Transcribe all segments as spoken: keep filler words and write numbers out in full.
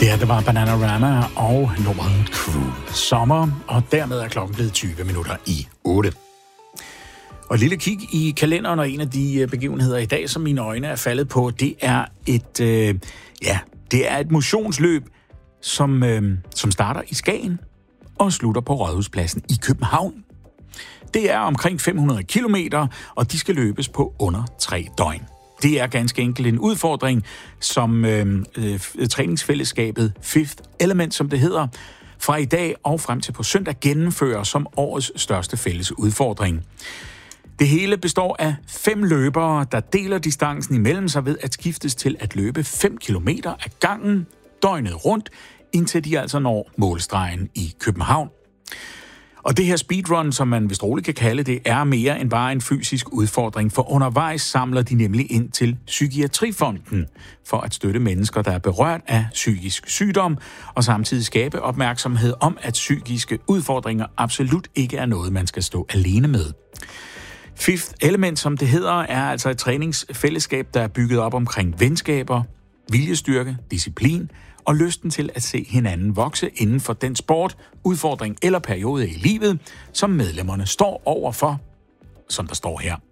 Det her, det var Bananarama og nummeret Cruel Summer, og dermed er klokken blevet tyve minutter i otte. Og et lille kig i kalenderen, og en af de begivenheder i dag, som mine øjne er faldet på, det er et, øh, ja, det er et motionsløb, som, øh, som starter i Skagen og slutter på Rådhuspladsen i København. Det er omkring fem hundrede kilometer, og de skal løbes på under tre døgn. Det er ganske enkelt en udfordring, som øh, øh, træningsfællesskabet Fifth Element, som det hedder, fra i dag og frem til på søndag gennemfører som årets største fælles udfordring. Det hele består af fem løbere, der deler distancen imellem sig ved at skiftes til at løbe fem kilometer af gangen døgnet rundt, indtil de altså når målstregen i København. Og det her speedrun, som man vist roligt kan kalde det, er mere end bare en fysisk udfordring, for undervejs samler de nemlig ind til Psykiatrifonden for at støtte mennesker, der er berørt af psykisk sygdom, og samtidig skabe opmærksomhed om, at psykiske udfordringer absolut ikke er noget, man skal stå alene med. Fifth Element, som det hedder, er altså et træningsfællesskab, der er bygget op omkring venskaber, viljestyrke, disciplin og lysten til at se hinanden vokse inden for den sport, udfordring eller periode i livet, som medlemmerne står overfor, som der står her.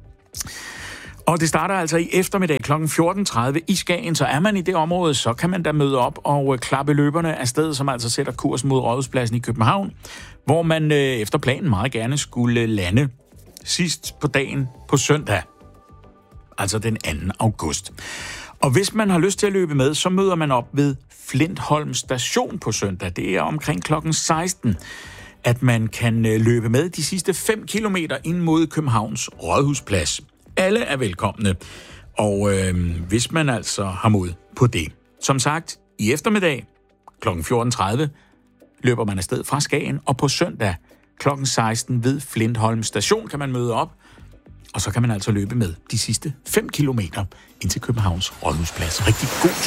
Og det starter altså i eftermiddag klokken fjorten tredive i Skagen, så er man i det område, så kan man da møde op og klappe løberne afsted, som altså sætter kursen mod Rådhuspladsen i København, hvor man øh, efter planen meget gerne skulle lande sidst på dagen på søndag, altså den anden august. Og hvis man har lyst til at løbe med, så møder man op ved Flintholm Station på søndag. Det er omkring klokken seksten, at man kan løbe med de sidste fem kilometer ind mod Københavns Rådhusplads. Alle er velkomne, og øh, hvis man altså har mod på det. Som sagt, i eftermiddag klokken fjorten tredive løber man afsted fra Skagen, og på søndag klokken seksten ved Flintholm Station kan man møde op, og så kan man altså løbe med de sidste fem kilometer ind til Københavns Rådhusplads. Rigtig god